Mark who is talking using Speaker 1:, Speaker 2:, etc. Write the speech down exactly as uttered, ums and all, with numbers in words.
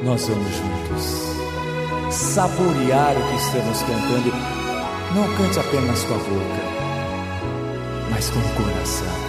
Speaker 1: nós vamos juntos saborear o que estamos cantando. Não cante apenas com a boca, mas com o coração.